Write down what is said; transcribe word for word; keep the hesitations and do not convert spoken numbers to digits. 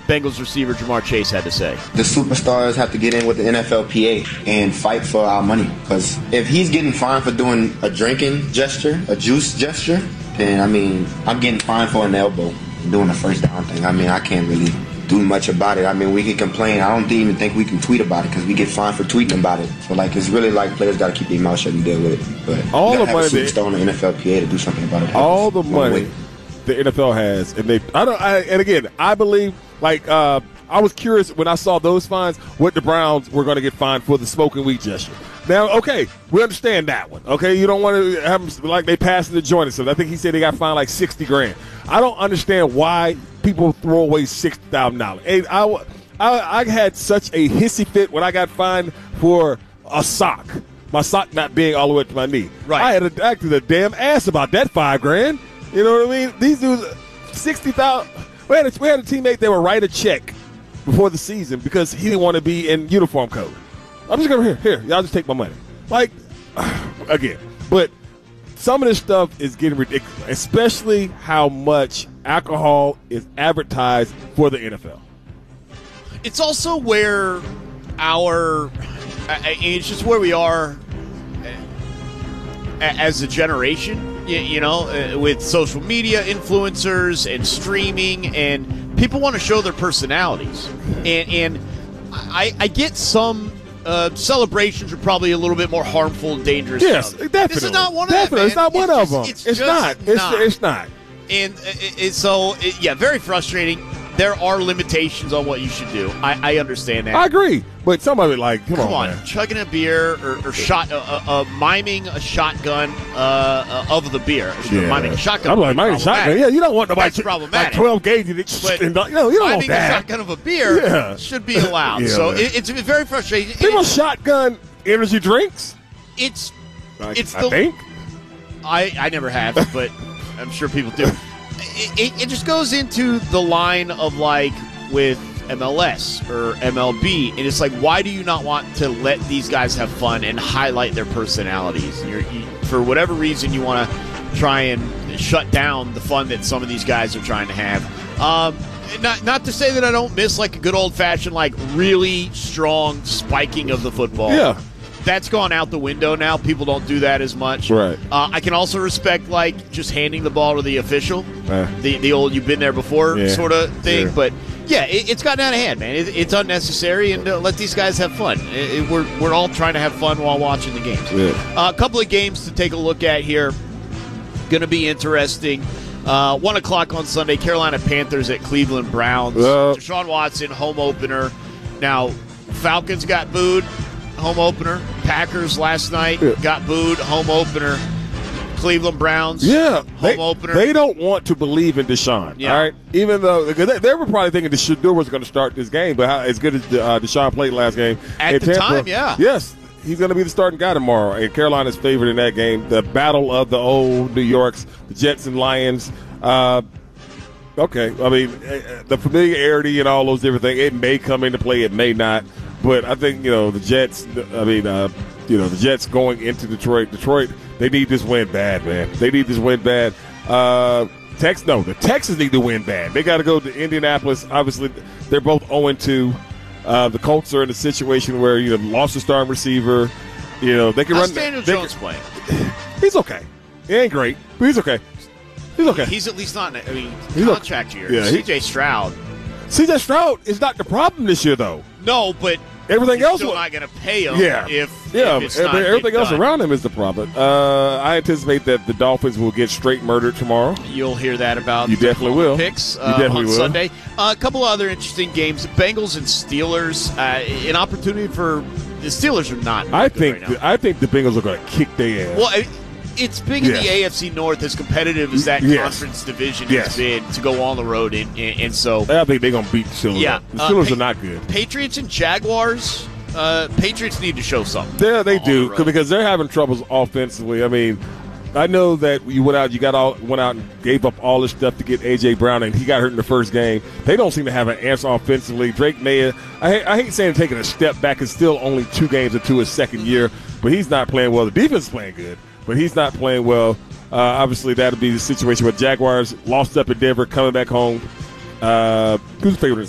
Bengals receiver Jamar Chase had to say. The superstars have to get in with the N F L P A and fight for our money. Because if he's getting fined for doing a drinking gesture, a juice gesture, then, I mean, I'm getting fined for an elbow, doing a first down thing. I mean, I can't really do much about it. I mean, we can complain. I don't even think we can tweet about it because we get fined for tweeting about it. So, like, it's really like players got to keep their mouth shut and deal with it. But all the have money a superstar on the N F L P A to do something about it. All the money the N F L has, and they, I don't, I, and again, I believe, like, uh, I was curious when I saw those fines, what the Browns were going to get fined for the smoking weed gesture. Now, okay, we understand that one. Okay, you don't want to have them like they passing the joint and stuff. I think he said they got fined like sixty grand. I don't understand why people throw away sixty thousand dollars. And I, I, I had such a hissy fit when I got fined for a sock. My sock not being all the way to my knee. Right. I had to act to the damn ass about that five grand. You know what I mean? These dudes, sixty thousand. We had a, we had a teammate that would write a check before the season because he didn't want to be in uniform code. I'm just going to, here, here, y'all just take my money. Like, again, but some of this stuff is getting ridiculous, especially how much alcohol is advertised for the N F L. It's also where our, it's just where we are as a generation, you know, with social media influencers and streaming, and people want to show their personalities. And, and I, I get some uh, celebrations are probably a little bit more harmful and dangerous. Yes, definitely. This is not one of definitely. them. It's not one it's of just, them. It's, it's just not. It's, not. It's not. And it, it, so, it, yeah, very frustrating. There are limitations on what you should do. I, I understand that. I agree, but some of it, like, come, come on, on, man. chugging a beer or, or shot, uh, uh, uh, miming a shotgun uh, uh, of the beer. Yeah. Miming a shotgun. I'm like, miming a shotgun. Yeah, you don't want nobody That's to, problematic. like twelve gauge. But and, you know, you don't want miming that. a shotgun of a beer Yeah. should be allowed. Yeah, so man. it, it's very frustrating. People It- shotgun energy drinks. it's I, it's I the think. I I never have, but I'm sure people do. It, it, it just goes into the line of like with M L S or M L B, and it's like, why do you not want to let these guys have fun and highlight their personalities? You're, you, for whatever reason, you want to try and shut down the fun that some of these guys are trying to have. Um, not not to say that I don't miss like a good old fashioned, like really strong spiking of the football. Yeah. That's gone out the window now. People don't do that as much. Right. Uh, I can also respect like just handing the ball to the official, Uh, the the old "you've been there before" Yeah, sort of thing. sure. But yeah, it, it's gotten out of hand, man. It, it's unnecessary, and uh, let these guys have fun. It, it- we're we're all trying to have fun while watching the games. Yeah. Uh, a couple of games to take a look at here. Going to be interesting. Uh, One o'clock on Sunday. Carolina Panthers at Cleveland Browns. Uh, Deshaun Watson home opener. Now Falcons got booed. Home opener. Packers last night Yeah. got booed. Home opener. Cleveland Browns. Yeah, Home they, opener. They don't want to believe in Deshaun. Yeah. All right, even though because they, they were probably thinking Deshaun was going to start this game, but how, as good as uh, Deshaun played last game At in the Tampa, time, yeah. yes, he's going to be the starting guy tomorrow. And Carolina's favored in that game. The battle of the old New Yorks, the Jets and Lions. Uh, okay, I mean uh, the familiarity and all those different things. It may come into play, it may not. But I think you know the Jets. I mean, uh, you know the Jets going into Detroit. Detroit, they need this win bad, man. They need this win bad. Uh, Tex, no, the Texans need to win bad. They got to go to Indianapolis. Obviously, they're both oh and two. Uh, the Colts are in a situation where you know lost a starting receiver. You know they can How's run. Daniel they Jones can- playing? He's okay. He ain't great, but he's okay. He's okay. He's at least not. I mean, He's okay. contract year. Yeah, he- C J Stroud. C J Stroud is not the problem this year, though. No, but Everything you're else, still will- not going to pay him. Yeah. if Yeah, if it's but not everything else done. around him is the problem. Uh, I anticipate that the Dolphins will get straight murdered tomorrow. You'll hear that about You definitely will. picks You uh, definitely on will. Sunday. Uh, a couple other interesting games: Bengals and Steelers. Uh, an opportunity for the Steelers are not. I good think right now. the, I think the Bengals are going to kick their ass. Well, I- it's big in Yeah. the A F C North, as competitive as that Yes. conference division Yes. has been, to go on the road, and, and, and so I think they're going to beat the Steelers. yeah, The uh, Steelers Pa- are not good. Patriots and Jaguars. Uh, Patriots need to show something. Yeah, they on do the road. because they're having troubles offensively. I mean, I know that you went out, you got all went out and gave up all this stuff to get A J Brown, and he got hurt in the first game. They don't seem to have an answer offensively. Drake May, I hate, I hate saying taking a step back. It's still only two games into his second year, but he's not playing well. The defense is playing good, but he's not playing well. Uh, obviously, that'll be the situation with Jaguars lost up in Denver, coming back home. Uh, who's the favorite